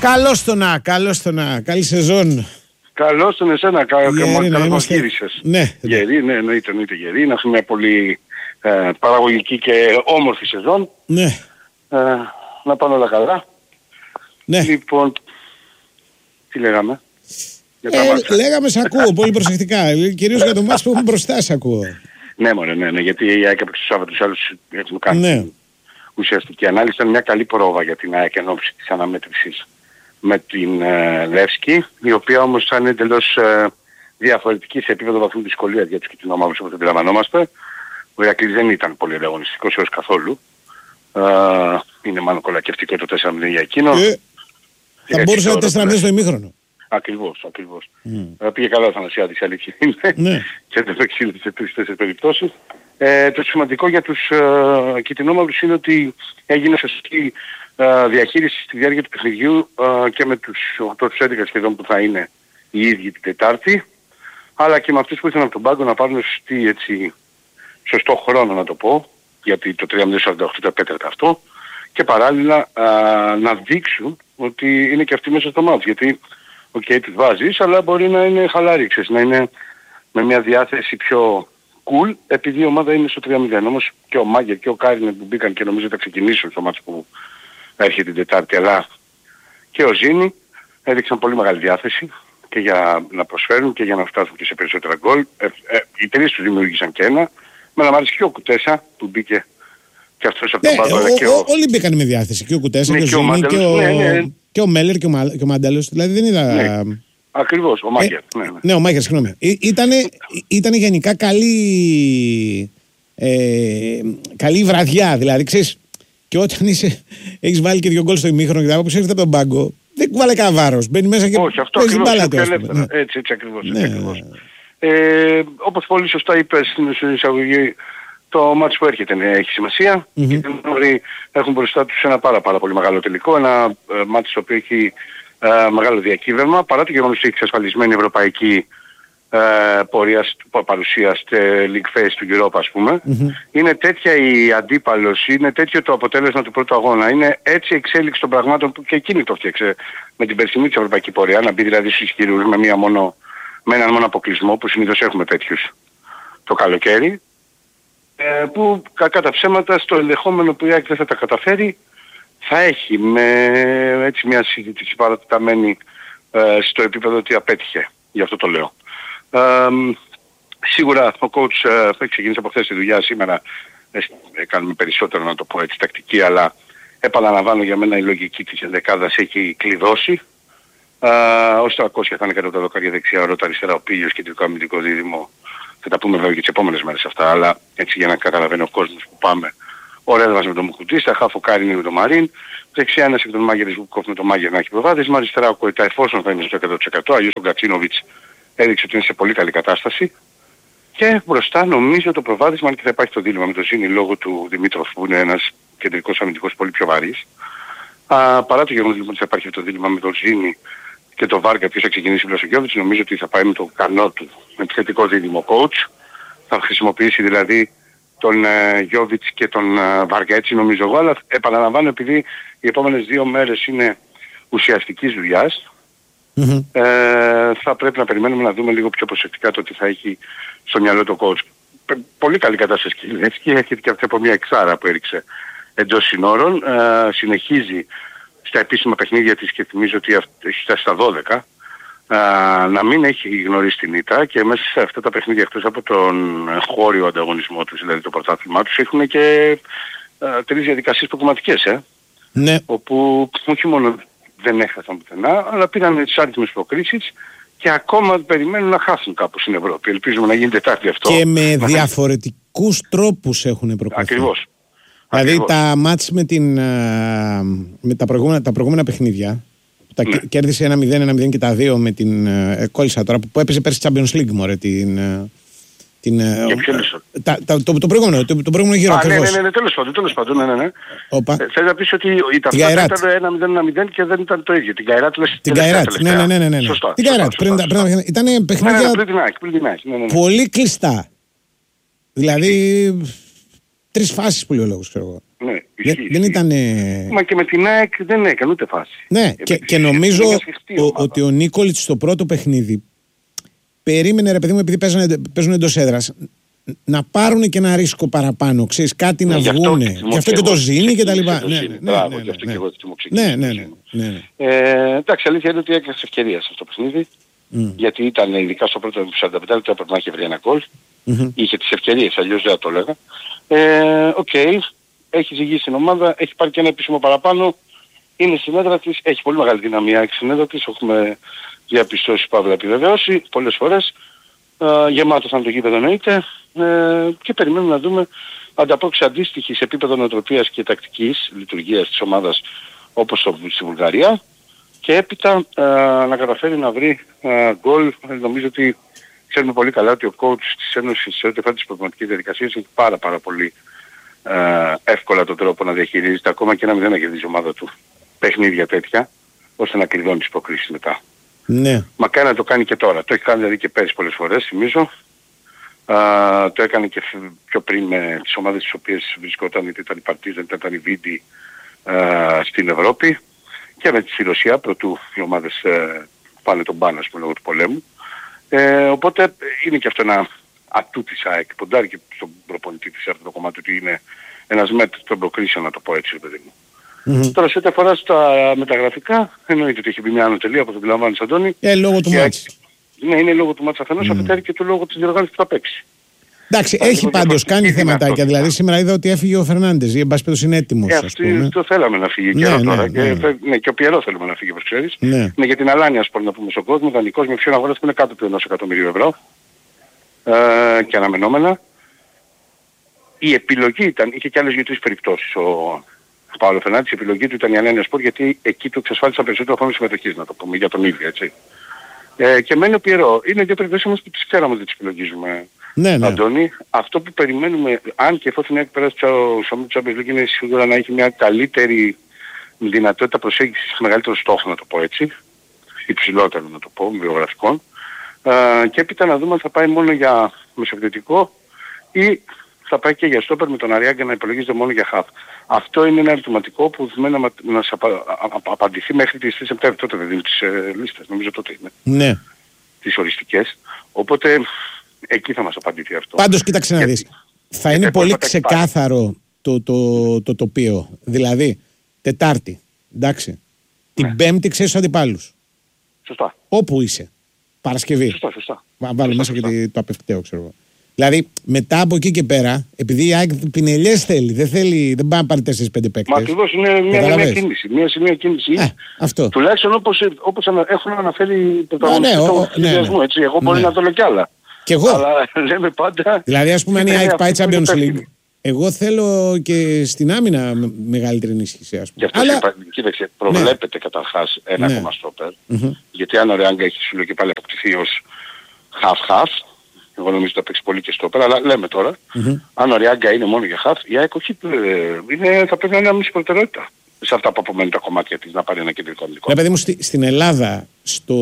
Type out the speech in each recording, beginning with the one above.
Καλώς το να. Καλή σεζόν. Καλώς τον εσένα, καλώς μας γύρισες. Ναι. Γερή, ναι, εννοείται γερή. Να έχουμε μια πολύ παραγωγική και όμορφη σεζόν. Ναι. Να πάνε όλα καλά. Ναι. Λοιπόν, τι λέγαμε? Λέγαμε σ' ακούω πολύ προσεκτικά. Κυρίως για το μάτς που έχουμε μπροστά σ' ακούω. Ναι, μωρέ, ναι, γιατί η ΑΕΚ έπαιξε το Σάββατο τους άλλους, έτσι μου κάνει ουσιαστική ανάλυση. Ήταν μια καλή πρόβα για την ΑΕΚ εν ώψη της αναμέτρησης με την Λεύσκη, η οποία όμως θα είναι εντελώς διαφορετική σε επίπεδο βαθμού δυσκολίας για τους κυτρινόμαυρους όπως αντιλαμβανόμαστε. Ο Ηρακλής δεν ήταν πολύ αγωνιστικός έως καθόλου. Είναι μάλλον κολακευτικό το 4-0 για εκείνο. Θα μπορούσε να 4-0 στο ημίχρονο. Ακριβώς. Πήγε καλά ο Θανασιάδης, η αλήθεια είναι. Και δεν εξήλθε σε 3-4 περιπτώσεις. Το σημαντικό για τους κυτρινόμαυρους είναι ότι έγινε σωστή διαχείριση στη διάρκεια του παιχνιδιού και με τους 11 σχεδόν που θα είναι οι ίδιοι την Τετάρτη, αλλά και με αυτούς που ήρθαν από τον πάγκο να πάρουν σωστό χρόνο να το πω, γιατί το 3-48 το επέτρεπε αυτό, και παράλληλα να δείξουν ότι είναι και αυτοί μέσα στο μάτς, γιατί τους βάζεις, αλλά μπορεί να είναι χαλαροί, να είναι με μια διάθεση πιο cool, επειδή η ομάδα είναι στο 3-0. Όμως και ο Μάγκερ και ο Κάρινε που μπήκαν και νομίζω θα ξεκινήσουν στο μάτς που έρχεται την Τετάρτη, αλλά και ο Ζήνη έδειξαν πολύ μεγάλη διάθεση και για να προσφέρουν και για να φτάσουν και σε περισσότερα γκολ. Οι τρεις τους δημιούργησαν και ένα. Με να μ' άρεσε και ο Κουτέσα που μπήκε και αυτός από τον πάγκο. Όλοι μπήκαν με διάθεση. Και ο Κουτέσα και ο Ζήνη και ο Μέλλερ και ο Μαντέλος. Δηλαδή δεν είδα... Ακριβώς, ο Μάγκερ. Ναι, ο Μάγκερ, συγγνώμη. Ήτανε γενικά καλή βραδιά. Δηλαδή, ξέρεις, και όταν έχεις βάλει και 2 γκολ στο ημίχρονο και τα όπως έρχεται από τον πάγκο, δεν κουβάλε κανένα βάρος. Μπαίνει μέσα και παίζει μπάλα του. Έτσι ακριβώς. Όπως πολύ σωστά είπες στην εισαγωγή, το μάτς που έρχεται έχει σημασία. Οι Κυτρινόμαυροι έχουν μπροστά τους ένα πάρα πολύ μεγάλο τελικό. Ένα μάτς το οποίο έχει μεγάλο διακύβευμα, παρά το γεγονός ότι έχει εξασφαλισμένη ευρωπαϊκή παρουσία στη League Phase του Europa, ας πούμε. Είναι τέτοια η αντίπαλος, είναι τέτοιο το αποτέλεσμα του πρώτου αγώνα. Είναι έτσι η εξέλιξη των πραγμάτων που και εκείνη το φτιάξε με την περσινή της ευρωπαϊκή πορεία, να μπει δηλαδή στους ισχυρούς με έναν μόνο αποκλεισμό που συνήθως έχουμε τέτοιους το καλοκαίρι, που κακά τα ψέματα στο ενδεχόμενο που η ΑΕΚ δεν θα τα καταφέρει θα έχει έτσι μια συζήτηση παρατεταμένη στο επίπεδο ότι απέτυχε. Γι' αυτό το λέω. Σίγουρα ο coach έχει ξεκινήσει από χθες τη δουλειά σήμερα. Κάνουμε περισσότερο να το πω έτσι τακτική, αλλά επαναλαμβάνω για μένα η λογική της ενδεκάδας έχει κλειδώσει. Ως 300 θα είναι κατά τα δοκάρια δεξιά, ο Ρώτα αριστερά, ο Πίλιος, κεντρικό αμυντικό δίδυμο. Θα τα πούμε βέβαια και τις επόμενες μέρες αυτά, αλλά έτσι για να καταλαβαίνει ο κόσμος που πάμε. Ο Ρέδβας με τον Μουκουτίστα, χάφο Κάρινη με τον Μαρίν, δεξιά ένας από τον Μάγκερ Ζουκόφ με τον Μάγκερ να έχει προβάδισμα, αριστερά ο Κοϊτά εφόσον θα είναι στο 100%, αλλιώς ο Γκατσίνοβιτς έδειξε ότι είναι σε πολύ καλή κατάσταση. Και μπροστά νομίζω το προβάδισμα, αν και θα υπάρχει το δίλημμα με τον Ζήνη λόγω του Δημήτροφ που είναι ένας κεντρικός αμυντικός πολύ πιο βαρύς. Παρά το γεγονός λοιπόν ότι θα υπάρχει το δίλημμα με τον Ζήνη και το Βάρκα ποιος θα ξεκινήσει πλέον ο Γιώβιτς, νομίζω ότι θα πάει με το κανό του, με επιθετικό δίδυμο coach. Θα χρησιμοποιήσει δηλαδή τον Γιώβιτς και τον Βάρκα, έτσι νομίζω εγώ, αλλά επαναλαμβάνω επειδή οι επόμενες 2 μέρες είναι ουσιαστικής δουλειάς, θα πρέπει να περιμένουμε να δούμε λίγο πιο προσεκτικά το τι θα έχει στο μυαλό το coach. Πολύ καλή κατάσταση και έρχεται και αυτή από μια εξάρα που έριξε εντός συνόρων, συνεχίζει στα επίσημα παιχνίδια της και θυμίζω ότι έχει φτάσει στα 12, να μην έχει γνωρίσει την ήττα και μέσα σε αυτά τα παιχνίδια εκτός από τον χώριο ανταγωνισμό τους, δηλαδή το πρωτάθλημά τους, έχουν και 3 διαδικασίες προγραμματικές, ναι. Όπου όχι μόνο δεν έχασαν πουθενά, αλλά πήραν τις άριθμες προκρίσεις και ακόμα περιμένουν να χάσουν κάπου στην Ευρώπη. Ελπίζουμε να γίνει Τετάρτη αυτό. Και με διαφορετικούς τρόπους έχουν προκριθεί. Ακριβώς. Δηλαδή τα μάτς με τα προηγούμενα παιχνίδια, τα κέρδισε 1-0 και τα 2 με την κόλλησα τώρα που έπαιζε πέρσι Champions League, μωρέ, το προηγούμενο γύρο. Ναι, τέλος πάντων, ναι. Θέλω να πεις ότι η ταυτότητα ήταν 1-0 και δεν ήταν το ίδιο. Την Καϊράτ λες. Την Καϊράτ, ναι. Σωστά. Την Καϊράτ, ήταν παιχνίδια πολύ κλειστά. Δηλαδή 3 φάσεις που λέει ο λόγος, ξέρω εγώ. Ναι, δεν ήταν... Μα και με την ΑΕΚ δεν έκανε ούτε φάση. Ναι, και νομίζω ότι ο Νίκολιτς στο πρώτο παιχνίδι περίμενε, ρε παιδί μου, επειδή παίζουν εντός έδρας, να πάρουν και ένα ρίσκο παραπάνω, ξέρεις, κάτι να βγούνε. Γι' αυτό και το Ζήνη και τα λοιπά. Μπράβο, γι' αυτό και εγώ έτσι μου ξεκίνησα. Εντάξει, αλήθεια είναι ότι έκανε ευκαιρία σε αυτό το παιχνίδι. Γιατί ήταν ειδικά στο πρώτο 45 λεπτό έπρεπε να έχει βρει ένα γκολ. Είχε τις ευκαιρίες, αλλιώς δεν θα το έλεγα. Έχει ζυγίσει την ομάδα, έχει πάρει και ένα επίσημο παραπάνω. Είναι στην έδρα της, έχει πολύ μεγάλη δυναμία, έχει στην έδρα της, έχουμε διαπιστώσει, παύλα επιβεβαιώσει πολλές φορές. Γεμάτο θα είναι το γήπεδο εννοείται, και περιμένουμε να δούμε ανταπόκριση αντίστοιχη σε επίπεδο νοοτροπίας και τακτικής λειτουργίας της ομάδας όπως στη Βουλγαρία, και έπειτα να καταφέρει να βρει γκολ. Νομίζω ότι ξέρουμε πολύ καλά ότι ο coach της Ένωσης σε ό,τι αφορά τις προγραμματικές διαδικασίες έχει πάρα πολύ εύκολα τον τρόπο να διαχειρίζεται ακόμα και να μην κερδίζει η ομάδα του παιχνίδια τέτοια, ώστε να κλειδώνει τις προκρίσεις μετά. Ναι. Μακάρι να το κάνει και τώρα. Το έχει κάνει δηλαδή και πέρυσι πολλές φορές, θυμίζω. Το έκανε και πιο πριν με τις ομάδες τις οποίες βρισκόταν, είτε ήταν η Παρτίζαν, είτε ήταν η Βίντι στην Ευρώπη, και με τη Ρωσία, πρωτού οι ομάδες πάνε τον μπάνα, ας πούμε, λόγω του πολέμου. Οπότε είναι και αυτό ένα ατού της ΑΕΚ, ποντάρει και στον προπονητή της αυτό το κομμάτι, ότι είναι ένας μέτρος των προκρίσεων, να το πω έτσι, παιδί μου. Τώρα σε ό,τι αφορά στα μεταγραφικά, εννοείται ότι έχει μπει μια ανωτελεία, όπως το αντιλαμβάνεις, Αντώνη. Λόγω του μάτς. Ναι, είναι λόγω του μάτς αφενός, αφετέρου και του λόγου της διοργάνωσης που θα παίξει. Εντάξει, έχει πάντως κάνει θεματάκια. Δηλαδή σήμερα είδα ότι έφυγε ο Φερνάντες, ή εν πάση περιπτώσει είναι έτοιμος. Το θέλαμε να φύγει και τώρα. Και ο Πιερό θέλουμε να φύγει, όπως ξέρεις. Ναι, για την Αλάνια, ας πούμε, να πούμε στον κόσμο, δανεικός με ποιον αγώνα που είναι κάτω του 1 εκατομμυρίου ευρώ. Και αναμενόμενα. Η επιλογή ήταν, είχε και άλλες 2-3 περιπτώσεις ο Παύλο Φερνάντες, η επιλογή του ήταν η Αλάνια Σπορ, γιατί εκεί του εξασφάλισαν περισσότερο χρόνο συμμετοχής, να το πούμε, για τον ίδιο, έτσι. Και μένει ο Πιερό. Είναι δύο περιπτώσεις όμως που τις ξέραμε ότι τις επιλογίζουμε. Ναι. Αντώνη, αυτό που περιμένουμε, αν και εφόσον έχει περάσει στο Champions League, είναι σίγουρα να έχει μια καλύτερη δυνατότητα προσέγγισης, μεγαλύτερο στόχο, να το πω έτσι, υψηλότερο να το πω, βιογραφικών, και έπειτα να δούμε αν θα πάει μόνο για μεσοεπιθετικό ή θα πάει και για στόπερ με τον Αριάγκα να υπολογίζεται μόνο για half. Αυτό είναι ένα ερωτηματικό που δεδομένα να σας απαντηθεί μέχρι τις 3 Σεπτέμβρη, τότε δεν δίνουν τις λίστες, νομίζω τότε είναι. Ναι. Τις οριστικές. Οπότε εκεί θα μας απαντηθεί αυτό. Πάντως κοίταξε να δεις. Θα είναι πολύ ξεκάθαρο το τοπίο. Δηλαδή, Τετάρτη, εντάξει. Ναι. Την Πέμπτη ξέρεις τους αντιπάλους. Σωστά. Όπου είσαι. Παρασκευή. Σωστά. Βάλω μέσα και το απευκταίο, ξέρω εγώ. Δηλαδή, μετά από εκεί και πέρα, επειδή η ΑΕΚ πινελιές θέλει, δεν πάει να πάρει 4-5 παίκτες. Μα ακριβώς είναι μια κίνηση. Μια κίνηση. Αυτό. Τουλάχιστον όπως έχουν αναφέρει οι πρωταγωνιστές του συνδυασμού. Εγώ μπορεί να το λέω κι άλλα. Κι εγώ. Αλλά λέμε πάντα... Δηλαδή, ας πούμε, αν η ΑΕΚ πάει Champions League, εγώ θέλω και στην άμυνα μεγαλύτερη ενίσχυση, ας πούμε. Γι' αυτό κοίταξε, προβλέπεται καταρχάς ένα ακόμα στόπερ. Γιατί αν ο Ρεάγκα έχει συλλογή πάλι αποκτηθεί ως half-half, εγώ νομίζω ότι θα παίξει πολύ και στόπερ, αλλά λέμε τώρα, αν ο Ρεάγκα είναι μόνο για half, η ΑΕΚ όχι, θα πρέπει να είναι άμεση προτεραιότητα σε αυτά που απομένουν τα κομμάτια της, να πάρει ένα κεντρικό αμυντικό. Ρε παιδί μου, στην Ελλάδα, στο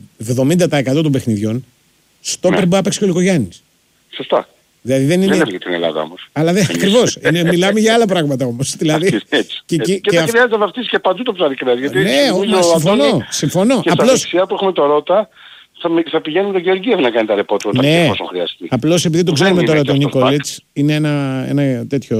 70% των παιχνιδιών, στόπερ μπορεί να παίξει και ο Λυκογιάννης. Σωστά. Δηλαδή δεν είναι... έφυγε την Ελλάδα όμως. Αλλά δεν ακριβώς. Μιλάμε για άλλα πράγματα όμως. Δηλαδή, και δεν χρειάζεται να βαφτίσεις και παντού το ψαρικρές. Ναι, συμφωνώ. Και στα δεξιά που έχουμε το Ρώτα, θα πηγαίνουν τον Γεωργίευ να κάνει τα ρεπότ ναι, όσο χρειαστεί. Απλώς επειδή το ξέρουμε τώρα τον Νίκολιτς, είναι ένα τέτοιο...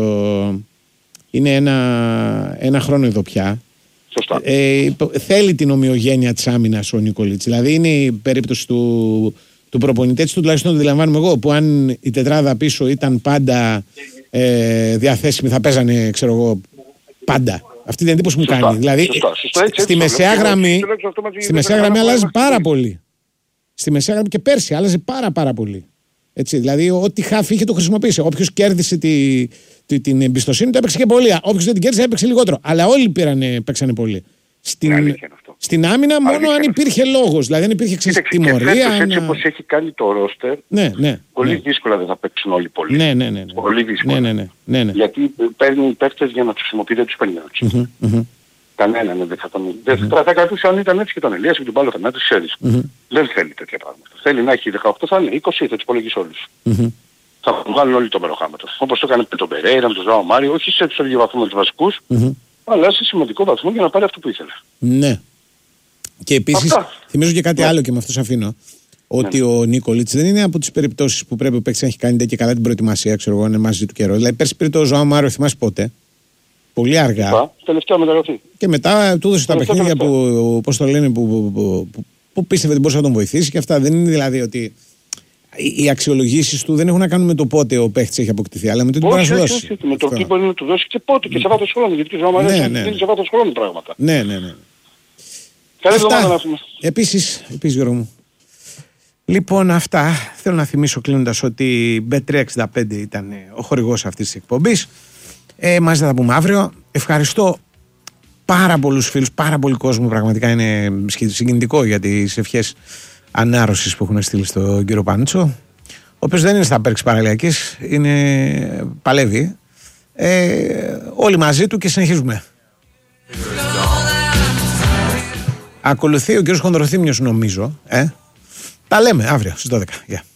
Είναι ένα χρόνο εδώ πια. Σωστά. Θέλει την ομοιογένεια της άμυνας ο Νίκολιτς. Δηλαδή είναι η περίπτωση του προπονητή του, τουλάχιστον το αντιλαμβάνομαι εγώ, που αν η τετράδα πίσω ήταν πάντα διαθέσιμη, θα παίζανε, ξέρω εγώ, πάντα. Αυτή την εντύπωση μου κάνει. Δηλαδή, στη μεσαία γραμμή αλλάζει πάρα πολύ. Στη μεσαία γραμμή και πέρσι άλλαζε πάρα πολύ. Έτσι, δηλαδή, ό,τι χάφη είχε το χρησιμοποίησε. Όποιος κέρδισε την εμπιστοσύνη του έπαιξε και πολύ. Όποιος δεν την κέρδισε έπαιξε λιγότερο. Αλλά όλοι παίξανε πολύ. Στην άμυνα μόνο αν υπήρχε λόγος. Δηλαδή, αν υπήρχε τιμωρία. Έτσι όπως έχει κάνει το ρόστερ, πολύ δύσκολα δεν θα παίξουν όλοι πολύ. Ναι. Πολύ δύσκολα. Γιατί παίρνει παίκτες για να τους χρησιμοποιεί, δεν τους παίρνει. Κανέναν δεν θα κρατούσε αν ήταν έτσι και τον Ελίας και τον Παύλο Φερνάντες, ξέρεις. Δεν θέλει τέτοια πράγματα. Θέλει να έχει 18, θα είναι 20, θα τους υπολογίσει όλους. θα βγάλουν όλοι το μεροχάμετρο. Όπως το έκανε με τον Περέιρα, με τον Ζωάο Μάριο, όχι σε υψηλό βαθμό με τους βασικούς, αλλά σε σημαντικό βαθμό για να πάρει αυτό που ήθελε. Ναι. Και επίσης, θυμίζω και κάτι άλλο και με αυτό σας αφήνω. Ότι ο Νίκολιτς δεν είναι από τις περιπτώσεις που πρέπει ο παίκτης να έχει κάνει και καλά την προετοιμασία, ξέρω εγώ, είναι μαζί του καιρό. Δηλαδή, πέρσι πήρε το Ζωάο Μάριο, θυμάσαι πότε. Πολύ αργά. Τελευταία μεταγραφή. Και μετά του έδωσε τα παιχνίδια που, πώς το λένε, που πίστευε ότι μπορούσε να τον βοηθήσει και αυτά. Δεν είναι δηλαδή ότι οι αξιολογήσεις του δεν έχουν να κάνουν με το πότε ο παίκτης έχει αποκτηθεί, αλλά με το τι μπορεί να σου δώσει. Όχι, με το τι μπορεί να του δώσει και πότε και σε βάθος χρόνου. Γιατί ο Ζωάο Μάριο είναι σε βάθος χρόνου πράγματα. Ναι. Καλή εβδομάδα να έχουμε. Επίσης Γιώργο μου. Λοιπόν, αυτά. Θέλω να θυμίσω κλείνοντας ότι η Bet365 ήταν ο χορηγός αυτής της εκπομπής. Μαζί θα τα πούμε αύριο. Ευχαριστώ πάρα πολλούς φίλους, πάρα πολύ κόσμο. Πραγματικά είναι συγκινητικό για τις ευχές ανάρρωσης που έχουν στείλει στον κύριο Πανούτσο, ο οποίος δεν είναι στα πέρξ παραλιακής, παλεύει. Όλοι μαζί του και συνεχίζουμε. Ακολουθεί ο κύριος Χονδροθύμιος νομίζω. Τα λέμε αύριο στις 12.